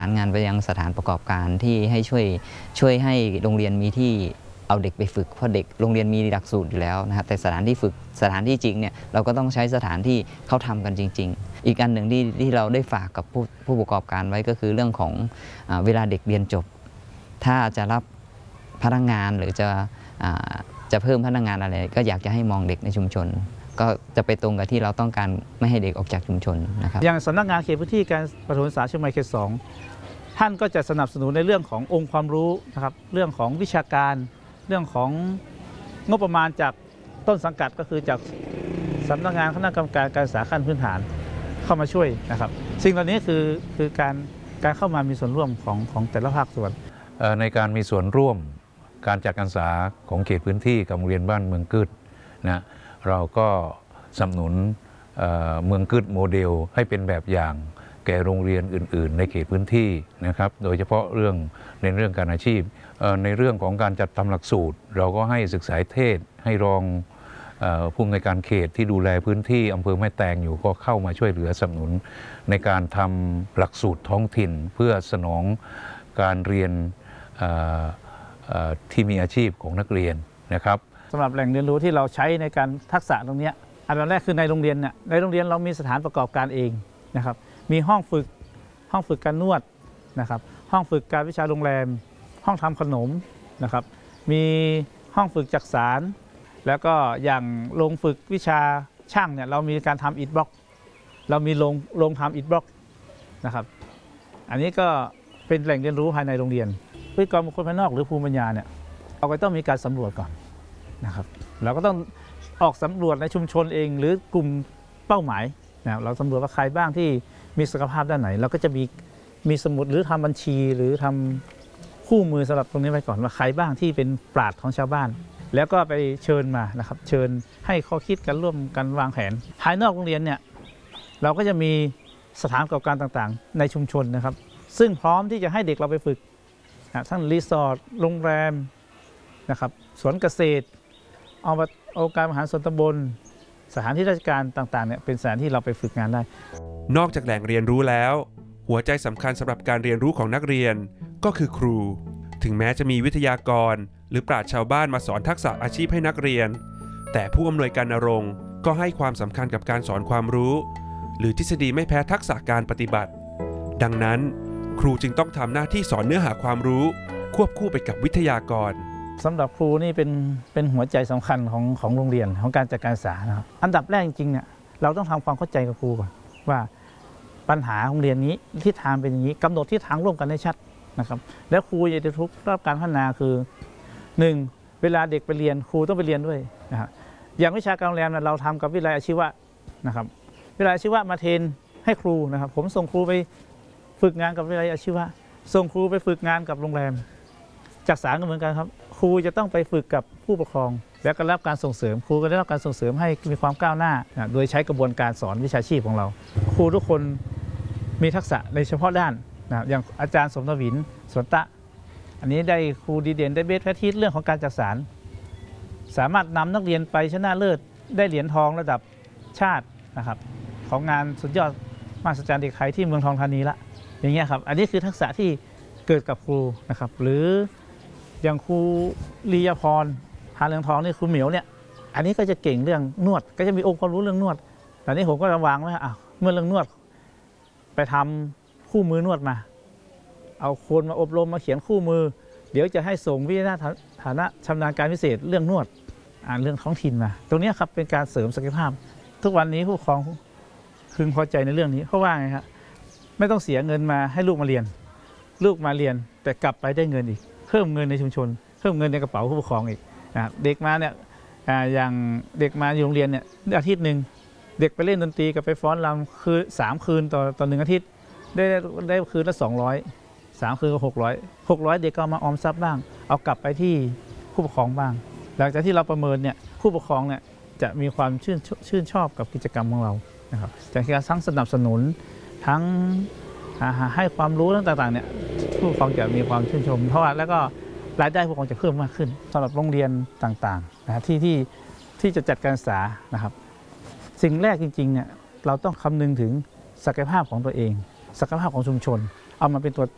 งานไปยังสถานประกอบการที่ให้ช่วยให้โรงเรียนมีที่เอาเด็กไปฝึกเพราะเด็กโรงเรียนมีหลักสูตรอยู่แล้วนะครับแต่สถานที่ฝึกสถานที่จริงเนี่ยเราก็ต้องใช้สถานที่เขาทำกันจริงๆอีกอันหนึ่งที่เราได้ฝากกับผู้ประกอบการไว้ก็คือเรื่องของเวลาเด็กเรียนจบถ้าจะรับพนักงานหรือจะเพิ่มพนักงานอะไรก็อยากจะให้มองเด็กในชุมชนก็จะไปตรงกับที่เราต้องการไม่ให้เด็กออกจากชุมชนนะครับอย่างสำนักงานเขตพื้นที่การประถมศึกษาเชียงใหม่เขต 2ท่านก็จะสนับสนุนในเรื่องขององค์ความรู้นะครับเรื่องของวิชาการเรื่องของงบประมาณจากต้นสังกัดก็คือจากสำนักงานคณะกรรมการการศึกษาขั้นพื้นฐานเข้ามาช่วยนะครับสิ่งเหล่านี้คือการเข้ามามีส่วนร่วมของแต่ละภาคส่วนในการมีส่วนร่วมการจัดการศึกษาของเขตพื้นที่กับโรงเรียนบ้านเมืองกึศนะเราก็สนับสนุนเมืองกึศโมเดลให้เป็นแบบอย่างแก่โรงเรียนอื่นๆในเขตพื้นที่นะครับโดยเฉพาะในเรื่องการอาชีพในเรื่องของการจัดทำหลักสูตรเราก็ให้ศึกษาเทศให้รองผู้อำนวยการเขตที่ดูแลพื้นที่อำเภอแม่แตงอยู่ก็เข้ามาช่วยเหลือสนับสนุนในการทำหลักสูตรท้องถิ่นเพื่อสนองการเรียนที่มีอาชีพของนักเรียนนะครับสำหรับแหล่งเรียนรู้ที่เราใช้ในการทักษะตรงนี้อันดับแรกคือในโรงเรียนเนี่ยในโรงเรียนเรามีสถานประกอบการเองนะครับมีห้องฝึกการนวดนะครับห้องฝึกการวิชาโรงแรมห้องทำขนมนะครับมีห้องฝึกจักสารแล้วก็อย่างโรงฝึกวิชาช่างเนี่ยเรามีการทำอิฐบล็อกเรามีโรงทำอิฐบล็อกนะครับอันนี้ก็เป็นแหล่งเรียนรู้ภายในโรงเรียนพฤติกรรมบุคคลภายนอกหรือภูมิปัญญาเนี่ยเราก็ต้องมีการสำรวจก่อนนะครับเราก็ต้องออกสำรวจในชุมชนเองหรือกลุ่มเป้าหมายนะเราสำรวจว่าใครบ้างที่มีศักยภาพด้านไหนเราก็จะมีสมุดหรือทำบัญชีหรือทำคู่มือสำหรับตรงนี้ไว้ก่อนว่าใครบ้างที่เป็นปราชญ์ของชาวบ้านแล้วก็ไปเชิญมานะครับเชิญให้ข้อคิดกันร่วมกันวางแผนภายนอกโรงเรียนเนี่ยเราก็จะมีสถานประกอบการต่างๆในชุมชนนะครับซึ่งพร้อมที่จะให้เด็กเราไปฝึกทั้งรีสอร์ทโรงแรมนะครับสวนเกษตรองค์การบริหารส่วนตำบลสถานที่ราชการต่างๆเนี่ยเป็นสถานที่เราไปฝึกงานได้นอกจากแหล่งเรียนรู้แล้วหัวใจสำคัญสำหรับการเรียนรู้ของนักเรียนก็คือครูถึงแม้จะมีวิทยากรหรือปราชญ์ชาวบ้านมาสอนทักษะอาชีพให้นักเรียนแต่ผู้อำนวยการณรงค์ก็ให้ความสำคัญกับการสอนความรู้หรือทฤษฎีไม่แพ้ทักษะการปฏิบัติดังนั้นครูจึงต้องทำหน้าที่สอนเนื้อหาความรู้ควบคู่ไปกับวิทยากรสำหรับครูนี่เป็นหัวใจสำคัญของโรงเรียนของการจัดการศึกษานะครับอันดับแรกจริงๆเนี่ยเราต้องทำความเข้าใจกับครูก่อนว่าปัญหาโรงเรียนนี้ทิศทางเป็นอย่างนี้กำหนดทิศทางร่วมกันให้ชัดนะครับแล้วครูจะได้ทุกรับการพัฒนาคือ 1. เวลาเด็กไปเรียนครูต้องไปเรียนด้วยนะครับอย่างวิชาการโรงแรมเราทำกับวิทยาลัยอาชีวะนะครับวิทยาลัยอาชีวะมาเทรนให้ครูนะครับผมส่งครูไปฝึกงานกับวิทยาลัยอาชีวะส่งครูไปฝึกงานกับโรงแรมจักสารก็เหมือนกันครับครูจะต้องไปฝึกกับผู้ปกครองแล้วก็รับการส่งเสริมครูก็ได้รับการส่งเสริมให้มีความก้าวหน้าโดยใช้กระบวนการสอนวิชาชีพของเราครูทุกคนมีทักษะในเฉพาะด้านนะอย่างอาจารย์สมทวินสวนตะอันนี้ได้ครูดีเด่นได้เบสแพทย์เรื่องของการจักสารสามารถนำนักเรียนไปชนะเลิศได้เหรียญทองระดับชาตินะครับของงานสุดยอดมหัศจรรย์เด็กไทยที่เมืองทองธานีละอย่างเงี้ยครับอันนี้คือทักษะที่เกิดกับครูนะครับหรืออย่างครูลียาพรหาเรืองทองนี่ครูเหมียวเนี่ยอันนี้ก็จะเก่งเรื่องนวดก็จะมีองค์ความรู้เรื่องนวดแต่นี้ผมก็ระวังไว้เมื่อเรื่องนวดไปทำคู่มือนวดมาเอาคนมาอบรมมาเขียนคู่มือเดี๋ยวจะให้ส่งวิทยาฐานะชำนาญการพิเศษเรื่องนวดเรื่องท้องถิ่นมาตรงนี้ครับเป็นการเสริมศักยภาพทุกวันนี้ผู้ปกครองพึงพอใจในเรื่องนี้เพราะว่าไงครับไม่ต้องเสียเงินมาให้ลูกมาเรียนแต่กลับไปได้เงินอีกเพิ่มเงินในชุมชนเพิ่มเงินในกระเป๋าผู้ปกครองอีกนะครับเด็กมาเนี่ยอย่างเด็กมาอยู่โรงเรียนเนี่ยอาทิตย์หนึ่งเด็กไปเล่นดนตรีกับไปฟ้อนรำคือ3 คืนต่อ1 อาทิตย์ได้คืนละ200 3 คืนก็600เด็กก็มาออมทรัพย์บ้างเอากลับไปที่ผู้ปกครองบ้างหลังจากที่เราประเมินเนี่ยผู้ปกครองเนี่ยจะมีความชื่นชอบกับกิจกรรมของเรานะครับจากการทั้งสนับสนุนทั้งให้ความรู้ต่างๆเนี่ยผู้ปกครองจะมีความชื่นชมเพราะว่าแล้วก็รายได้ผู้ปกครองจะเพิ่มมากขึ้นสำหรับโรงเรียนต่างๆนะที่จะจัดการศึกษานะครับสิ่งแรกจริงๆเนี่ยเราต้องคำนึงถึงศักยภาพของตัวเองศักยภาพของชุมชนเอามาเป็นตัว